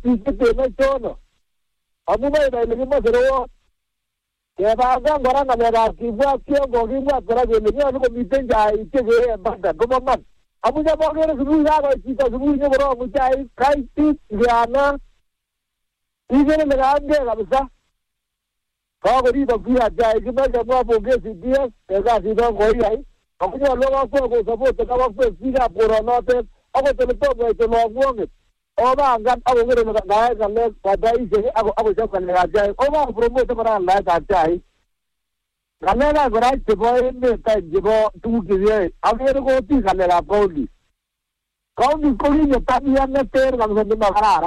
tikite chono amu mai dai le mo zero ke ba ga ngora na ga kibwa kiongo kibwa kora ke le ko miten jai ke ge banda ko man amu ja bo ge su ya ga kita su ni bro mu jai kai ti yana igene le ga ande ga bisa ka go ri ba kia jai ke ba ga mo bo ge si dia ke ga si do go ri amu ja lo ga ko support ka ba ko si ga por no te ako te le to ke lo ngo Oba ngan ako ngere na ga le ka dai je ako ja kan ga jai oba promote para la ta jai ganela gorai te boy me ta jibo tu ke ye avere ko ti ganela kondi ko ni ta ni na ter ga se na garara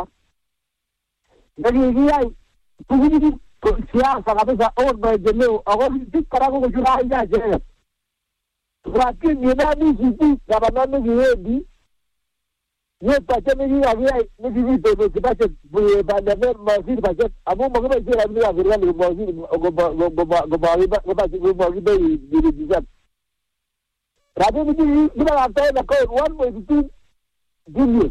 dagi gi ai tu ni ko sia sa ga sa or ba je le ako ti kara ko jura ja je ra ki ni na ni ji ga ba na ni ye ये बच्चे में भी आगे नहीं भी तो बच्चे बांधने मस्जिद बच्चे अब वो मगर बच्चे आदमी आगे वाले मस्जिद गोबारी बच्चे गोबारी पे दिखा राजा मुझे ये आता है ना कोई 1.2 बिलियन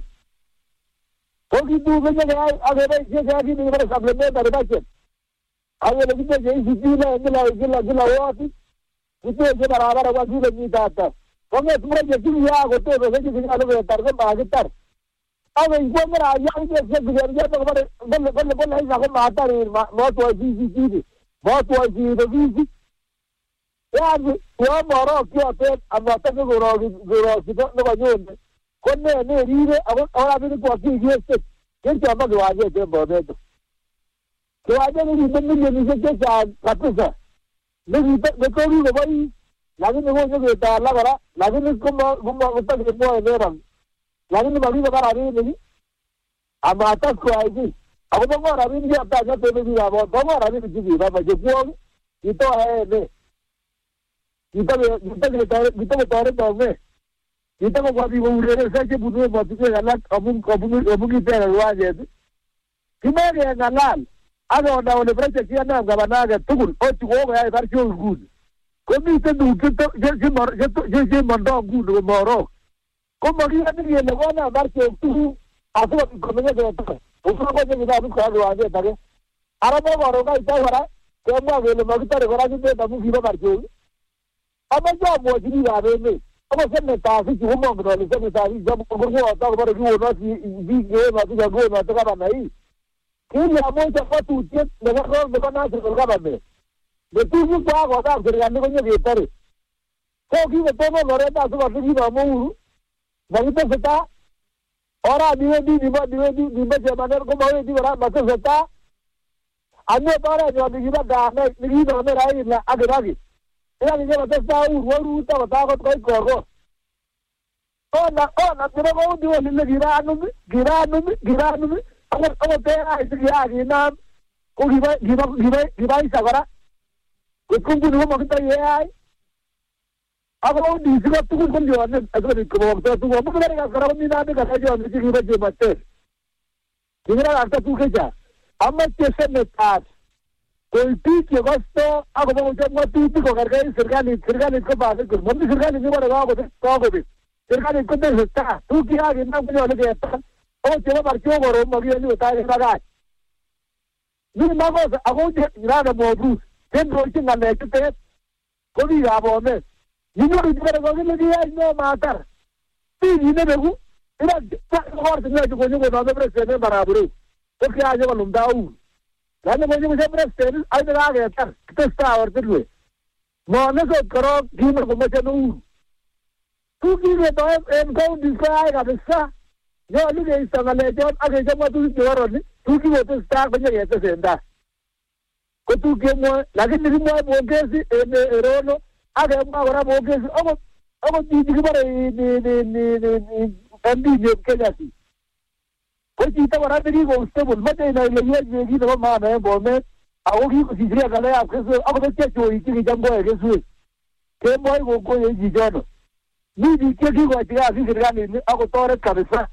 तो कि तू मुझे क्या आगे ये क्या कि मेरे पास सप्लीमेंट मेरे बच्चे आगे लेकिन ये सिटी में जिला हुआ थी इतने से बराबर हुआ जी नहीं था Kami semua jadi ya, gote bersih jadi kalau betar kan bagitar. Awe ibu merah yang dia sebenarnya tu kalau lagi sakit mata ni, mau tuai sih, mau tuai sih tu sih. Ya, ya marah kia tu, amma tak gurau kita nak jual. Kau ni orang ini kuat sih sih. Kita apa dua aja tu boleh tu. Dua aja ni ni kita satu sah. Ni betul ni boleh. Lagi ni boleh kita lagar. Lagi ni gumma kita semua orang. Lagi ni bagi bakar hari ni. Amma atas kuai sih. Aku bawa hari ni apa saja tu ni apa. Bawa hari ni jadi apa jadi itu ni. Kita betul ni. Kita mau buat ibu urus saja butuh buat itu jalan kamu kita luar je. Cuma dia jalan. Ada orang orang bercakap nak kawan nak tukul. Oh cukup ya berjual good. Kami itu jadi mandang good marok. Kau bagi apa dia lawan nak berjual tu. Aku kami ni kita. Usah kau jadi kita bukan luar je tak? Arab orang itu orang. Kamu agak lemah kita orang itu kamu kita berjual. Apa jawab buat ini ada ni. Apa sebenarnya tahu cuma orang ni sebenarnya tahu jam kerja atau apa kerja nasi di game atau jago atau apa ni. Kini amun cepat tujuh dengan nasi kerja apa ni. Betul juga orang kerja ni punya betul. Kau kita semua orang tak suka kerja amun. Begitu kita orang dia zaman kau mahu dia orang betul kita. Anda orang yang kita dah ni rai lah agak lagi. Ia ni je betul tahu, waru tahu kau kau. Oh nak kita kau dia ni gira anu. Aku tera itu gira gina. Kau gira isagara. Kau kumpul dulu kita ye. Aku di sini tu kumpul jual ni. Aku ni kau tu aku mereka sekarang ni nanti kalau jual ni gira je macam. Gira apa tu kerja? Amat cesar netas. Kopi ke gosto, aku mau cakap tu kau kerja serkali kau bahasa kau. Mesti serkali ni mana kau ni. Serkali kau tu seta. Tu kira kita punya orang kata. Oh cuma berjuang orang bagi ni utara negara. Ni mago aku jadi ada modus. Then boleh nak itu teh. Kau ni apa ni? Ni orang itu kau ni dia ni matar. Ni beku. Ini orang semua tu kau ni kau nama presiden beratur. Kau kira aja belum tahu. Lalu kau ni presiden ada lagi kan? Kita sahur tu. Mana kau kerap gimana kau macam tu? Tu kira tu kau disay kabisa. Yo ni dia istana lejon, agak jam tu juara ni. Tu kira tu start banyak ya tu senda. Kau tu kira lagi ni semua bogesi, erono, agak orang bogesi. Aku di mana ni MD kerja si. Kau kita orang ni kau stable, macam ni lagi tu mana boleh. Aku kira sihir kalau aku tu cek jauh ini jam boleh kesuai. Kemoi kau yang jiran. Ni kira kau sihir ni aku tahu kabisa.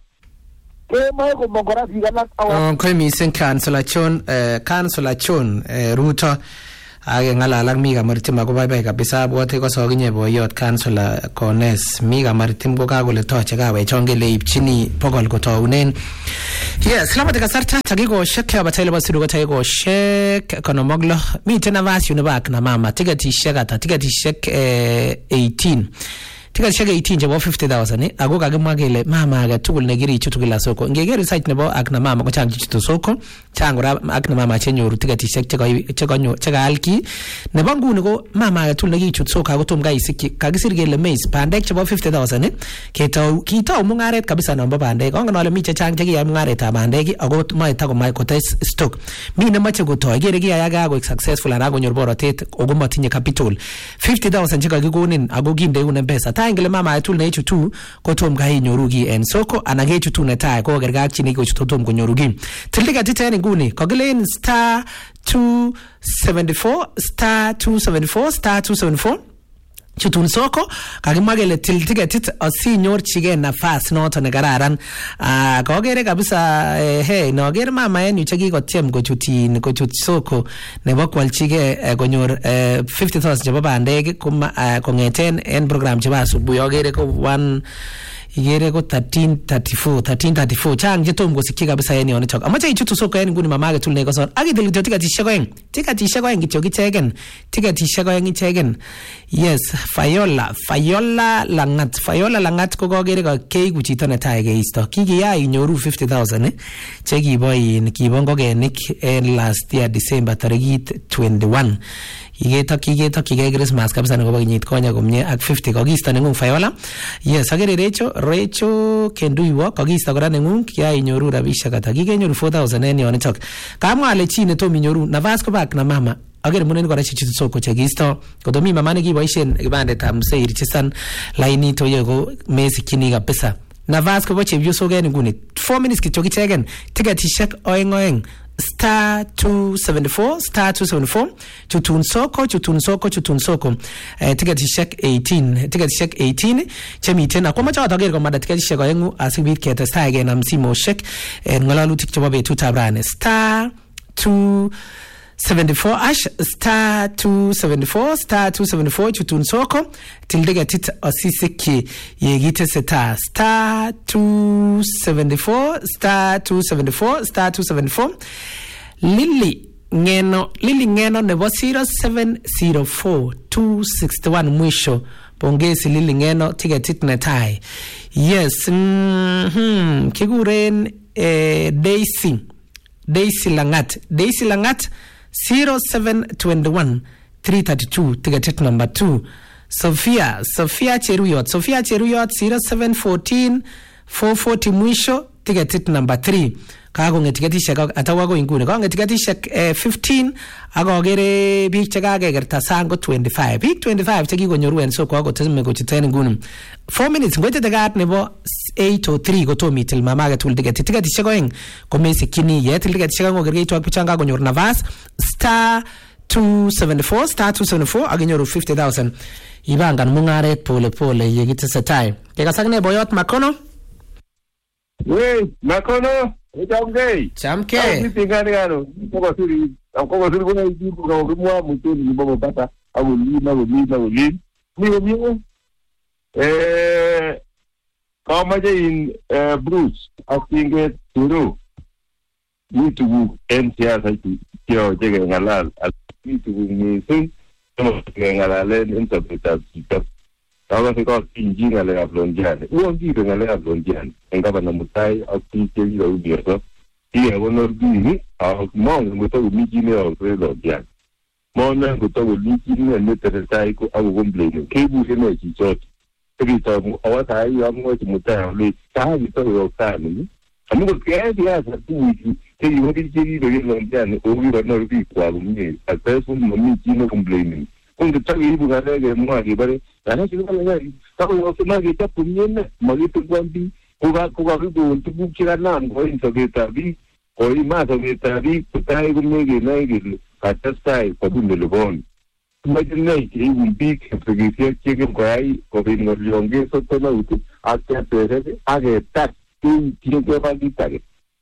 ค่อยมีเส้นการสลาชนruta age ngalal mi kamaritim akobo baibai kabisa bwote ko soginye boyot councilor Kones mi kamaritim ko kakole toche kawe chongele ipchini pokol kotaunen. Yes, lamat kasarta takikoshek abatele basiru ko takikoshek konomoglo mi tena vasi unabak na mama tiketishek ata tiketishek 18 tiketishek 18 chebo 50,000 ako kakimwa kele mama age tugul negiri chutu kila soko ngegeri site nebo akna mama ko chang chutu soko chang ora akna mama chenyoru tiketishek chekalki nebo nguni ko mama age tugul negiri chutu soko ako tom gaisiki kakisir kele maize bandek chebo 50,000 kitau mungaret kabisa nombo bandek ongen ole mi chechang chekiyai mungaret ab bandek ako mai ta ko mai kotes stock mi nemache kotoi gere kiyaga ko successful ana konyor borotet ako matinye capital 50,000 chekakikonin ako kinde une pesa ngele mama atul ne chutu kotom ga inyoru gi en soko anage chutu ne tai ko gerga chini ko chutu tom konyoru gi tilika titani nguni kogilen star 274 chutun soko kakimagele til ticket asinyorchige nafas noto ne kararan kogere kabisa noger mama yenu chekikotyem kochut soko nebo kwalchige konyor 50,000 chebo bandek kongeten en program chebo asubuhi ogere ko 1 igere ko 1334 chang jetom gosikki kabisa yeni on chok amache ichutu soko yeni nguni mama age tulne koson agidel tikatishek oeng kityo kichegen tikatishek oeng ichegen. Yes, Fayola Langat ko kogere ka keigu chito netai keisto kikiya inyoru 50,000 chekibo ngogenik en last year December tarikit 21 kigetokige Christmas kabisa nebo kenyit konya komye ak 50 kokisto nengung Fayola. Yes, agere Recho kenduiwo kokisto kora nengung kiya inyoru rabishek ata kikenyoru 4,000 en yon chok kamwa ale chi ne tom inyoru nafas ko bak na mama agere munen kora chichitu soko chekisto kodomi mama ne kiboishen kibandet ab Msei Richisan laini to yego mesikini kabisa nafas ko boche view sogen nguni 4 minutes kityo kichegen tiketishek oeng star 274 chutun soko tiketishek 18 chemiten ako macha tager ko mada tiketishek oengu asibit ketestai gen am simoshek en ngalalutik chebo betutab rani star 274 ash star 274 chutun soko tildegetit asisiki yegite seta star 274 Lily Ngeno nebo 0704-261 mwisho pongezi Lily Ngeno tiketit netai. Yes, kiguren Daisy Langat 0721-332 tiketit number 2. Sophia Cheruyot 0714-440 mwisho tiketit number 3. Kago ngetiketishek atawago ingune kago ngetiketishek 15 agogere biik chekakekerta sango 25 biik 25 chekikonyoru en soko akotesme kochuten ingune 4 minutes ngoite gat nebo 803 kotomitil mama age tul tiketishek oeng komesikini ye tiketishek oeng ogergeitu ak pichanga konyor navas star 274 aginyoru 50,000 ibangan mungaret pole yekitesetai kekasagne boyot Makono Makono Chamke. Tingano. Koko suri kuna ikipu kwa kumwa mutoni mbogo pata. Agulin. Miyo. Kama in Bruce. Asinge turu. Yutugu NCR saiti. Kyo jege ngalal. Yutugu nisun. Kama ngalale interpreter. Kawan sekolah tinggi ngale ablonjian. Uang di ngale ablonjian. Engkau pada mutai aktif jadi lalu biasa. Ia benar begini. Mau kita uji ni orang ablonjian. Mau kita uji ni ane tertai ko aku komplain. Kebu sini cicot. Tapi tahu awak saya yang mau mutai oleh saya kita orang ni. Kamu berkaya dia satu uji. Jadi orang jadi bagi ablonjian. Orang benar begini kuat ni. Atas pun uji ni komplain. Untuk cari ibu kata ke rumah ke balik, karena kita lagi tahu waktu lagi kita punya ni, mari terganti, kuat itu untuk bukan nam, kau ini sebagai tabi, kau ini mas sebagai tabi, kita ini naik atas tay, kau pun telepon, macam ni, ibu big, sebagai siapa kau ini ngeliongge, soalnya itu, atas terus, agak tak, tu tidak pagi tak,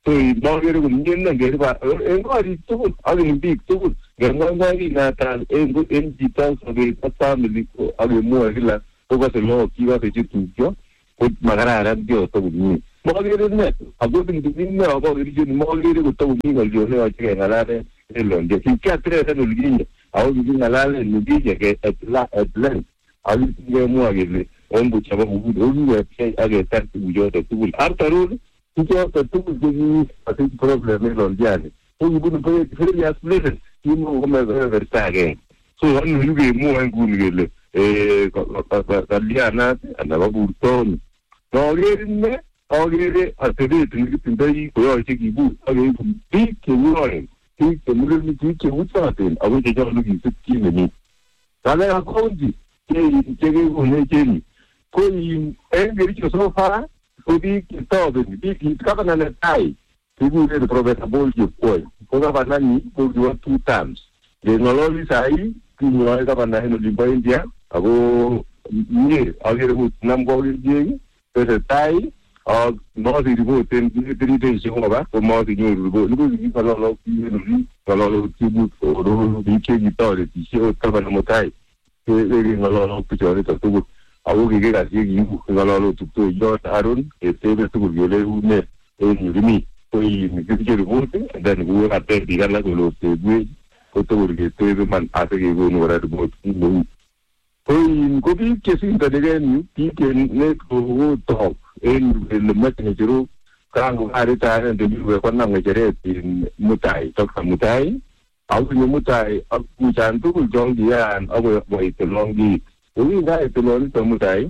so magere komye ngere ba en korik tugul ak en biik tugul ngangwangwani natal en chito sobet ak family ko ak emwoe kila kokose lagok kikose chutupcho ko makararan kioto komye magere ne ako bingine akokere chuni magere kotokomii ng'olyo neyoche keng'alalen en Londiani kikiatresen olikinye ako kiking'alalen olikinye at length ak kemwa kele ombu chebo Uhuru okikepchei ak ketar tuguchoto tugul after tuguchoto tugul chekikosich problem en Londiani ko kibunu various places kimuch komekeberta agenge so anyolu kemwoe nguni kele kalyanat anan koburtoni noker ine akere atebet nekitindoi koyoche kibur ak keibu biik cheng'oen biik chemurenik biik cheuchoten ako chenyolu kisib kit nemi ng'alekab county chekekonech en yu ko en Kericho so far ko biik chetobeni biik gavana netai kikuren Professor Paul Chepkwony ko gavananyi ko kiwo 2 terms ngeng'ololi sahi kinyoe gavana en olimbo India ako mie akere kotinam kokerchek tesetai ak mosich report en 3 days chekoba ko mosinyoru report niko kiking'ololok biik en oli ng'ololok kibut koro biik chekitoretishe ot gavana Mutai keng'ololok bichonito tugul ako kikikas chekiibu ng'ololok tuptoiyot Aaron ketebe tugul kele une en yu kimi ko kisiche report and then kokateb biik alak kole otebwech ko tugul ketebe man asikekonu kora report neu ko biik chesindonikee en yu biik chekotok en ele moche ng'echerok kango karitaren temiwe konam ng'echeret en Mutai Dr. Mutai ako konyo Mutai ak kuchan tugul chon kiyaan ako koit Longit ko kingait olonito Mutai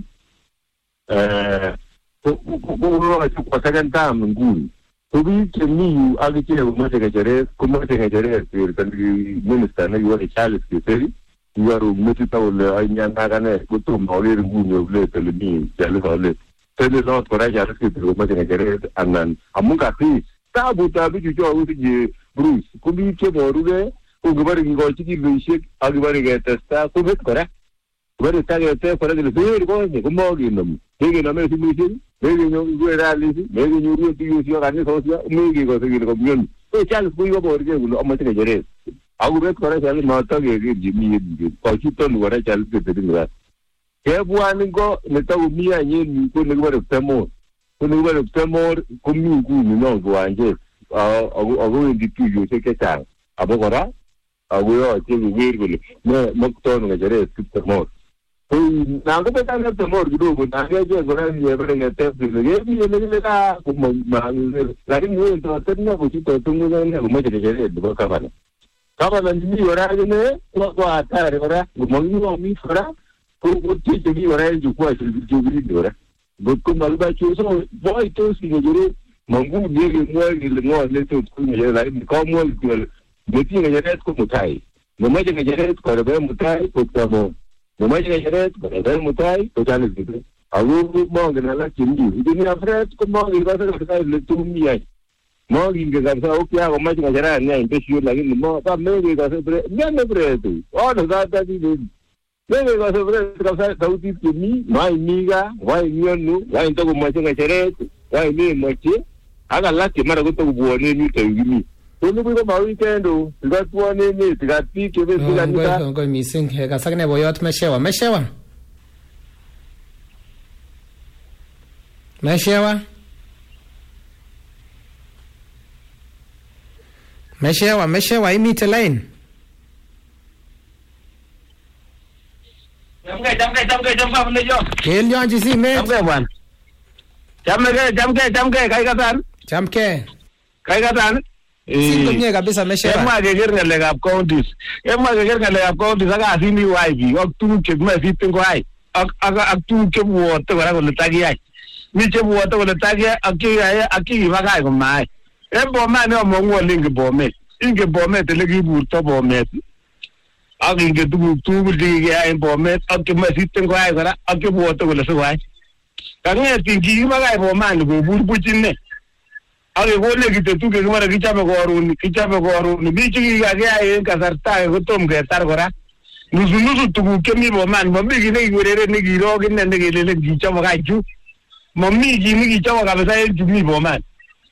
ko kwa second term nguni ko biik chemi yu ak ichek komoche ng'echeret minister nekiwole Charles Kiseri kiwaru metito kole ainyandakane kotomo aker nguni olet ole mi Charles ole tenenot kora Charles Kiseri komoche ng'echeret anan amun kasich tabutab bichu chokotinye Bruce ko biik cheborugei ko kibore kikochi kiloisiek ak kibore ketesta kobet kora kibore taketeb kora kele ber konye komokenome kekenome simoisiek mekenyoru rallies mekenyoru tuyosiek kanisosiek mekekose kele komyoni so Charles ko kikoborgei kole amoche ng'echeret akobet kora Charles matokekerchi mi kochutonu kora Charles Kiseri kora kebwan ingo netokomi any en yu ko nekibore Ptemor komi nguni non kiwanjet akowendi tuyosiek chechang abo kora akoyoche keker kole ne moktonu ng'echeret Ptemor ko nangobet ak Ptemor kidogo nangechek kora kebore ngetep kele kemi elekile ka lakini wendotet ne kochutote ng'ung'unyek komoche ng'echeret nebo gavana nimi kora akine ko hatari kora ngomoking'omit kora koteche biik kora en jukwaa chekirindi kora ngotko makibachu so boitos ng'echeret manguni kemwoe kele ng'o netot ko ng'echeret lakini komwoe kele netinye ng'echeret ko Mutai nemoche ng'echeret korebe Mutai ko Ptemor nemoche ng'echeret korebe Mutai ko Charles Kiseri ako mongen alak chemi itini afret ko mokekose kabisa ile tumi any mokingen kabisa ako kiakomoche ng'echeret nya en besio lakini kamekekose miano Fred ono sasa kile mekekose Fred kabisa sautit chemi maimi gaa maimi ano wany tokomoche ng'echeret wany memoche ak alak chemara kotokobwone en yuto yukimi Tulubu ko mawikendo tikatwone emet tikat biik chebesi kanisa ngoi mising kasakne boyot Meshewa imite line Jamke kelionji simet Jamke kai katan Sintomie kabisa Meshewa. Emwa keker ng'alekab counties ak asini wai biik ak tuguk chekimoe sitin koyai ak tuguk chebwote kora kole takiyai mi chebwote kole takiyai ak chekiyae ak chekibakach komayai en Bomet neomong'u ole ingen Bomet ele kiburto Bomet ak ingen tuguk tugul chekikiyai en Bomet ak chemoe sitin koyai kora ak chebwote kole sikoyai kang'etin kikibakach Bomani kobur buch ine ak kekole kitetu kekibore kichobe koron biik chekikakiyai en kasarta age kotom ketar kora nusu tuguk chemi Bomani momi kit nekiureren nekirok ine nekelelen kichobe kai chu momi kit nekichobe kabisa en chu mi Bomani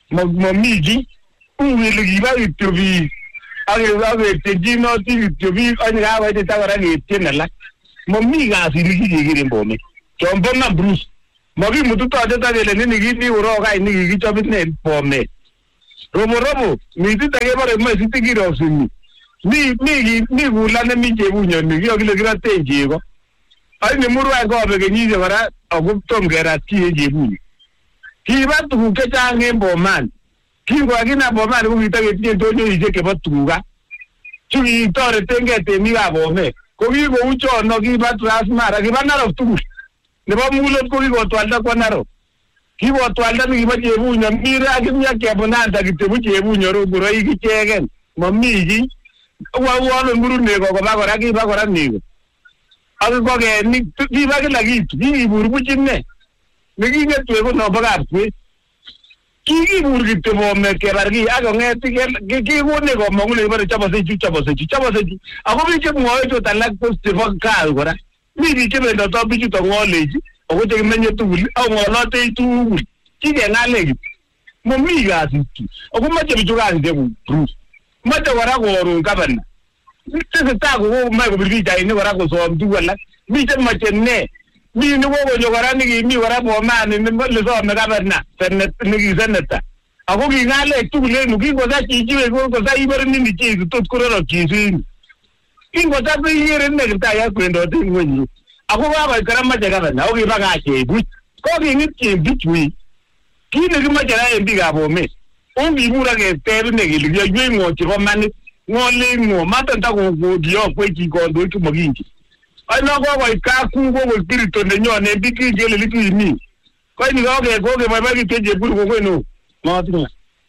momiji uwele giba itiobi age tejino ti itiobi anya wa de tawara ge tenala momi ga si ligi gire mbome chombo na Bruce mogi mututo adeta gele ni gidi uro ga ni gigi chobi ne mbome robo mi ti tage bare ma si tigiro osini mi gula ne mi jebu nyoni yo gile gira tejego ai ne muru ga be ge nyize bara oguptom gera ti jebu ki ba tu ke change mboman ki go agina mboman ku bitage ti tonyo ije ke batuga chi tore tengete mi ga bome ko gi go ucho no gi ba transmara gi ba naro tu ne ba mulo ko gi go twalda ko naro ki go twalda mi ba jebu nya mira gi nya ke bonanda gi tebu jebu nyoro guro gi chegen mammi gi wa no muru ne go ba go ra gi ba go ra ni ag go ge ni gi ba gi lagi gi buru buchinne ngi ngetu ko no bagar kwe ki burgi te bo me ke bargi ago ngeti ke wone go mongule bare chabo se ako bi ke mo to talak post fo kal gora mi di ke be do to bi to ngoleji o te menye tu o ngolo te tu ki ge ngale mo mi ga situ o ma je bi ga de bu ma te wara go ru kabana te ta go ma go bi dai ni wara go so du wala mi te ma ne mi ni wo jogara ni mi wara bo ma ni le so me gaberna sen ni zeneta ako gi ngale tu le nu gi go da chi ji go da iber ni chi to kuroro chi sin ingo da be yere ne ta ya kwendo de ngoni ako ba ba karama je gaberna o gi ba ga che bu ko gi ni chi bitwi ki ne gi ma jara e bi ga bo me o mi mura ge te ne gi li yo ngo chi ko mani ngo le ngo ma ta go go di o kwe chi go do ki mo gi ai no go ka ku go spirito ne nyone biki gele litu ni ko ni go ge ba gi teje buru go no ma tu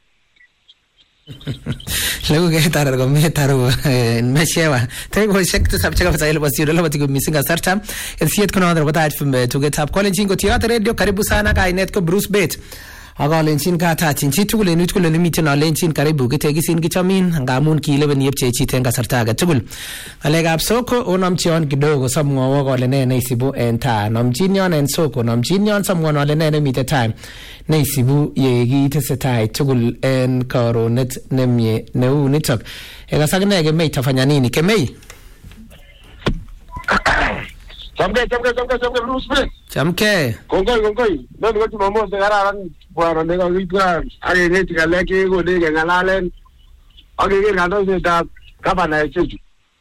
lego ge tarar go me taru me shewa te go shekto sabchega fasail basiro lo batigo misinga sartam siet kono andro bata to get up college go theater radio karibu sana ka inet ko Bruce Bet aga lenchin ka ta chin chi tugule ni tugule ni mitin na lenchin karibu gite gisin gichamin ngamun ki 11 yep che chi tenga sarta ga tugul alega soko onam chion kidogo samwa wogo le ne isibu enta nam jinyon en soko nam jinyon samwa no le ne mite time ne isibu ye gi tesetai tugul en karonet nemye neu nitok ega sagne ge mei tafanya nini kemei Chamke Bruce Bet. Chamke. Kongoi. Ndio ngoja mambo ngara bwana ndega witwa ari neti kaleke go de ngalalen. Age ngado se ta kapana echeju.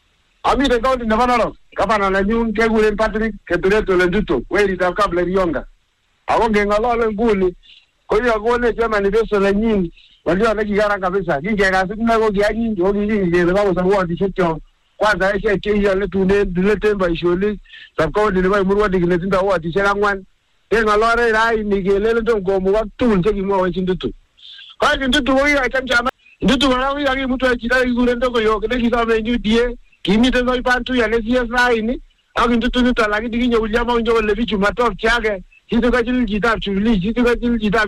Ami de kaunti na banalo. Kapana na nyun ke gulen Patrick ke tureto le duto. Weli ta kabla rionga. Ago ngalalo nguli. Ko ya go ne chama ni beso la nyingi. Walio na kigara kabisa. Kinge ga sikuna go giani ndio ngi le babo sawa dishetyo. Kwanza yake kile le tune le temba isholi sabko ni ba murwa digile tinda wa tisera ngwan e ngalore rai ni gele ndo gomu wa tun teki mo wa chindutu ka chindutu wo ya chamchama ndutu wala wi yake mtu akida igure ndo yo kile kisame nyu die kimi tendo ipantu ya le cs rai ni aki ndutu ni talaki diginye ulyama unjo le bichu matop chake hizo ka chili kitab chuli hizo ka chili kitab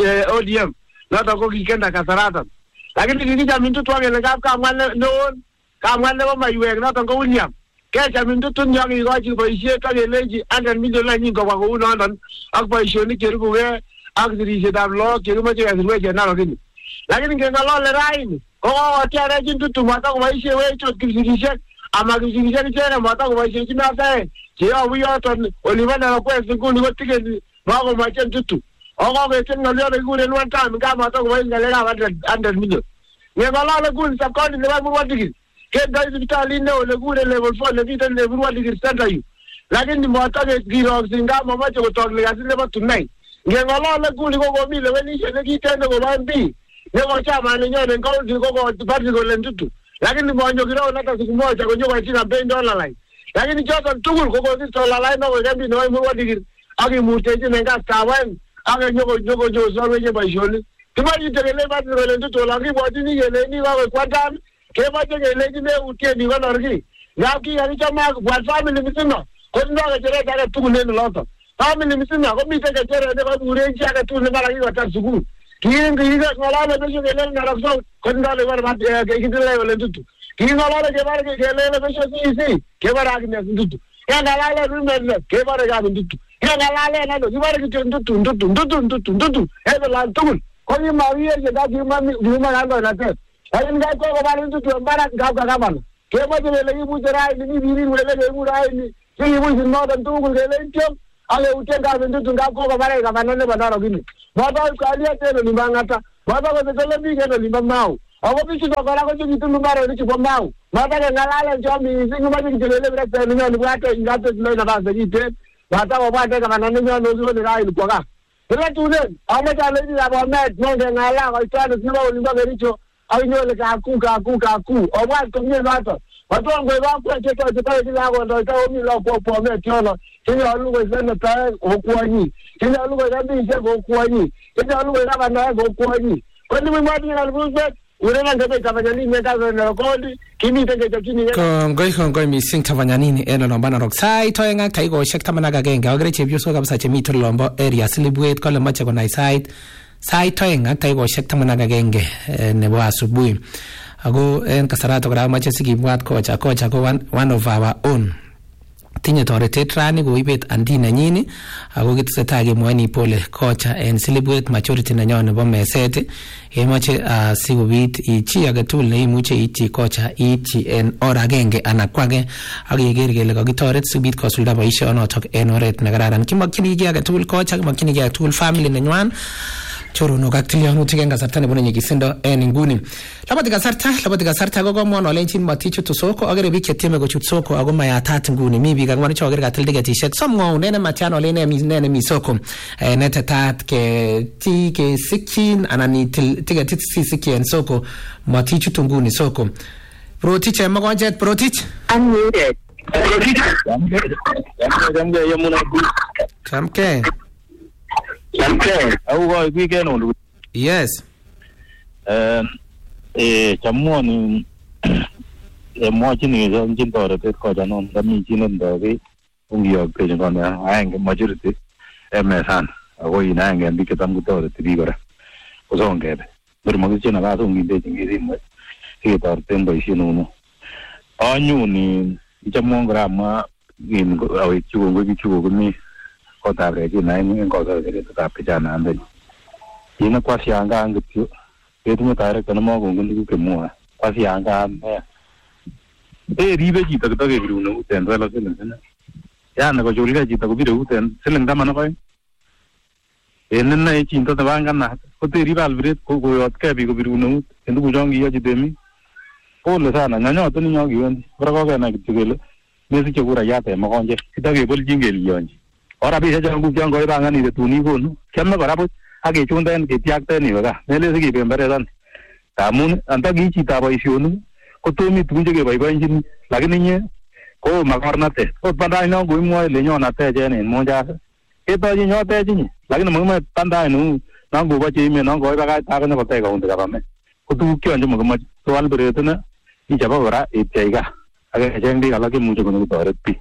ODM nata ko kikenda kasarata lakini kikija mtu wake le kapa mwana no kamwane ba maywe na tango William kecha mindu tunya ngi gaji boisie ka leji andan million la ngi kwa ko non ak boisie ni keru ko ak diri se dablo keru ma je aswe je na ngini lakini ngenga lo le raini ko tiare jintu tu mata ko boisie we to kizikishe ama kizikishe ni tena mata ko boisie jina ta je o wi oton olivana na kwesi nguni ko tikeni ba ko ma chen tutu o ko ke chen ngalo le gure no ta mi ka mata ko boisie ngale ga 100 million ngenga lo le gun sa ko ni le ba mu wadigi kenda hospitali ne ole gure level 4 le vita le burwa digirstanda yu lakini mwata ke giro singa mama cho tokle asile ba tunai ngengala le guri go mi le weni shene kitende go bambi ne go chama ne nyone ngo go party go lendutu lakini mwanyo giro na ta siku moja go nyoka tina $10 lai lakini joto tugul go go la lai no go gambi no burwa digir agi muteje nenga tawen agi nyogo jo so weje ba shoni timani tegele ba go lendutu lakini bodi ni gele ni go kwatan kema jenge leji ne utie ni wana rigi ngaki yani chama kwa family misino ko ndo ga jere ga tu ne loto family misino ko mi te ga jere ne ba bure ji ga tu ne mara gi wata sugu kingi ga ngala ne be jenge ne na so ko ndo le war ma ga gi le le tutu kingi ngala le bar ge le le be so si ke bara gi ne tutu ya ngala le ne ke bara ga tutu ya ngala le na do gi bara gi tutu e be la tu ko ni mawiye je ga gima ngando na te ai ngai ko ba ni tu mbara ga bana ke mo je le ibu jera ni biri le ibu rai ni ke ibu sin no dan tu ku le tiom ale uten ga bendu tu ga ko ba ga bana ne bana ro gini ba ba ka ali te ni bangata ba ba ko le bi ke ni mau awo bi tu ko ra ko ji tu mbara ni ko mau ba ba ga ngala jo mi sin ma ji le le bra ni ni ba te ga te le na ba ji te ba ta ba te ga bana ni no zo ni rai ko ga le tu ne amo ja le ni la ba me no ga ngala ko ta ni ba ni ba ga ni cho ai no le ka ku o wa ko ni ba to ba to ngwe ba ko te to ti la ko ndo ta o mi lo po me ti ono ti ni olu ko se no ta o ku ani ti ni olu ko ga bi se ko ku ani ti ni olu ko ga ba na ko ku ani ko ni ma di na bu se ure na ngebe tabanyani me ka no ko di kimi te ke kini kongoi mi sing tabanyani ni eno lomba na roksai to nga kai go shek tamana ga genga ogre chebyo so kabisa chemi to lombo area silibwet ko lema cheko nai side to nga kai go shek tamana ga genge ne bo asubuhi ago en kasarato gra mache sigibwat kocha ko one of our own tinye toretet rani go ibet andi na nyini ago gitsetaa ge mwani pole kocha en silibwet maturity na nyone bo meset emache sigubit ichi agatul ne imuche ichi kocha ichi en ora genge anakwage ageger gele ko gitoret sibit kosulda boisho onotok en oret na gararan kimakyini ge agatul kocha kimakyini ge agatul family na nywan chorono gaktiliano tigenga sartane bonye gisindo en nguni labati gasarta gogo mono lenchin matichu to soko agere bi keteme go chut soko ago maya tat nguni mi bi gangwani chogere gatilde ge t-shirt somngo nene machano lene mi soko nete tat ke ti ke sikin anani tiga titsi sikin soko matichu to nguni soko protich magonjet protich unmuted kamke au go weekend on yes chamoni mo chini zo jin tore te ko janon da mi chinen do ge ungiyo pe jon na ang majority emesan ago ina ang bi ketam go tore ti bigora o zo ngebe ber mo china ga so ngi de ngi mo ke tor tembo isino no anyu ni chamon grama gin go awi chu go mi ko ta re ji nai ni ko ga re ta pe jana ande ina kwa sianga ang tu e tu ta re kana mo go ngi ke mo kwa sianga me e ribe ji ta ge ru no ten ra la sen ya na ko joli ga ji ta ko bi ru ten selen da mana ko e nen na e chin ta ba ngan na ko te rival bret ko go yot ka bi go bi ru no en du jong gi ya ji demi ko le sa na nya to ni nyo gi wen bra ko ga na ki gele me si che gura ya te mo ko je ta ge bol jingel yon ora bi se jang bu jang go ba ngani de tu ni ko no kem na bara bu age chun den ke tiak te ni ba ne le se gi be bare dan ta mun anta gi chi ta ba isio no ko to mi tu je ge bai bai jin la ge ni ye ko ma kor na te ko pa dai no gu mo le nyo na te je ni mo ja ke to ji nyo te ji ni la ge no mo ma tan dai no na gu ba ji me no go ba ga ta ga no te ga un de ga ba me ko tu kyo nje mo ma to al bre te na ni ja ba bara e te ga age jeng di ala ge mu je ko no to re pi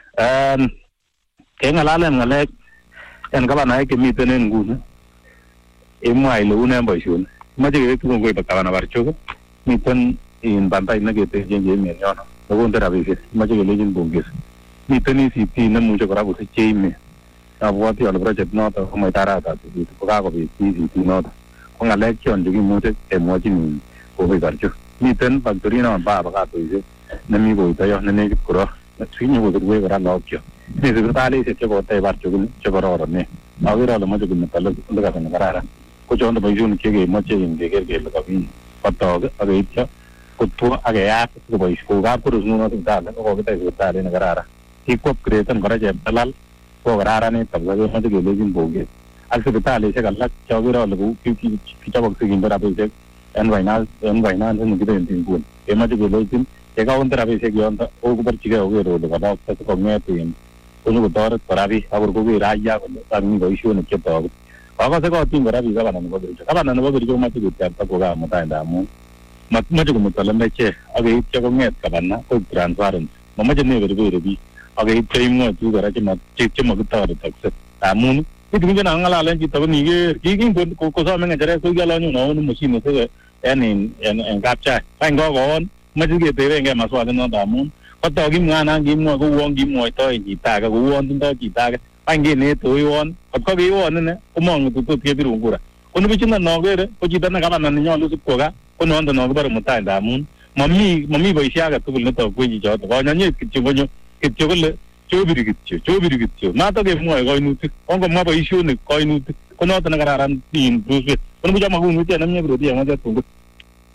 ke ngala ngale en ka ba na ke mi te ne ngu ne e mo ai lu ne ba shun ma je ke tu ko ba ka na bar chu mi ten in bantai na ke te je me no no go ndera bi ke ma je le jin bu ke mi te ni si ti na mu je ko ra bu se che me na bo ti ala project no ta ko mai tara ta ti ko ga ko bi ti no ko ngale kyon ju ki mu te e mo ji ni ko bi bar chu mi ten ba tu ri no ba ga tu je na mi go ta yo na ne ko ro swinyo go go ga no kyo ni se ta le se che ko te bar chu che ko ro ne a vi ra lo ma ju ni ta lo ga ta na ra ko jon da ba ju ni ke ge mo che in ge ge lo ga bi pa to ga a ge cha ko tu a ge ya ko ba isku ga purus nu no ta da ko ga ta go ta le na ra ki ko creation kara je dalal ko ra ne tab ga ma ju ge le jin bo ge al se ta le se ga la cha vi ra lo ki cha ba se gin da ba se en vai na ne ni ge den tin gun e ma ju ge le jin e ga on tra be se ge on ta o ko par chi ga o ge ro de ga da ta ko me tin uno ko tor parabi agur ko bi raya ko ta ni go ishu ne ke to aga se ko tin parabi ga na no ga na no go ma ti ta ko ga ma ta da mu ma ju ko ta le che aga i che ko nget ka na ko transparent ma je ne be bi aga i che mo ju ga ra che ma che ma ko ta ta se ta mu ni ti na ngala len ji ta ni ge ki ko sa me ngare ko ga la no no mo si no se en ga cha pa ngo gon ma ju ge te re nge ma so no da mu có tao cái mua na cái mua cái uống cái mua tôi chỉ ta cái uống chúng tôi chỉ ta cái anh cái này tôi uống có cái uống nữa có mong tụi tôi kia bị rụng rồi Kono bichina nogere ko chito ne kabana nyolu sipkoga kono ndo nogere mutai ndamun mami boisiaga tugul neto kweji choto ko nyanye kityo kole chobiri kityo mato ke mwoe koinutik ongo mwa boisionik koinutik konoto ne kararan tin Bruce kono bichama kunutie namnye brodi amache tungut